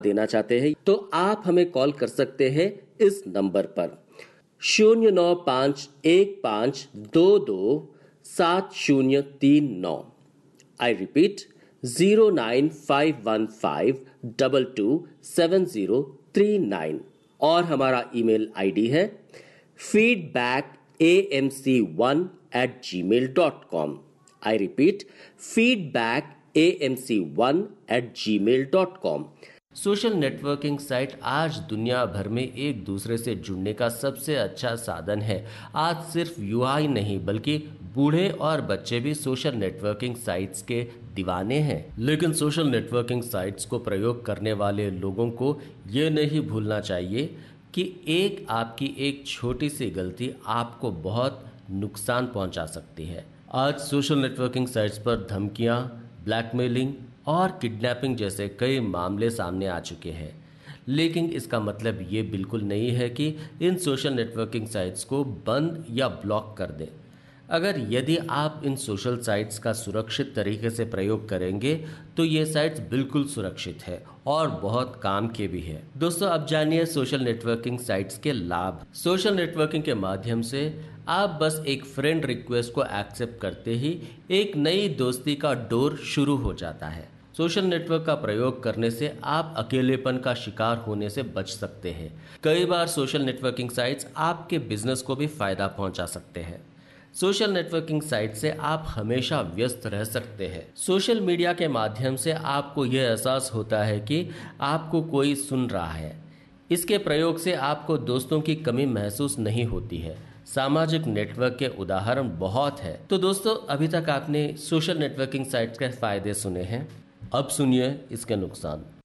देना चाहते हैं तो आप हमें कॉल कर सकते हैं इस नंबर पर 095115227039। I repeat 09515227039। और हमारा ईमेल आईडी है feedbackAMC1@gmail.com। I repeat feedbackAMC1@gmail.com। Social networking site आज दुनिया भर में एक दूसरे से जुड़ने का सबसे अच्छा साधन है। आज सिर्फ युवा ही नहीं बल्कि बूढ़े और बच्चे भी सोशल नेटवर्किंग साइट्स के दीवाने हैं। लेकिन सोशल नेटवर्किंग साइट्स को प्रयोग करने वाले लोगों को ये नहीं भूलना चाहिए कि आपकी एक छोटी सी गलती आपको बहुत नुकसान पहुंचा सकती है। आज सोशल नेटवर्किंग साइट्स पर धमकियां, ब्लैकमेलिंग और किडनैपिंग जैसे कई मामले सामने आ चुके हैं। लेकिन इसका मतलब ये बिल्कुल नहीं है कि इन सोशल नेटवर्किंग साइट्स को बंद या ब्लॉक कर दें। यदि आप इन सोशल साइट्स का सुरक्षित तरीके से प्रयोग करेंगे तो ये साइट्स बिल्कुल सुरक्षित है और बहुत काम के भी है। दोस्तों, अब जानिए सोशल नेटवर्किंग साइट्स के लाभ। सोशल नेटवर्किंग के माध्यम से आप बस एक फ्रेंड रिक्वेस्ट को एक्सेप्ट करते ही एक नई दोस्ती का डोर शुरू हो जाता है। सोशल नेटवर्क का प्रयोग करने से आप अकेलेपन का शिकार होने से बच सकते हैं। कई बार सोशल नेटवर्किंग साइट्स आपके बिजनेस को भी फायदा पहुंचा सकते हैं। सोशल नेटवर्किंग साइट से आप हमेशा व्यस्त रह सकते हैं। सोशल मीडिया के माध्यम से आपको यह एहसास होता है कि आपको कोई सुन रहा है। इसके प्रयोग से आपको दोस्तों की कमी महसूस नहीं होती है। सामाजिक नेटवर्क के उदाहरण बहुत है। तो दोस्तों, अभी तक आपने सोशल नेटवर्किंग साइट के फायदे सुने हैं, अब सुनिए इसके नुकसान।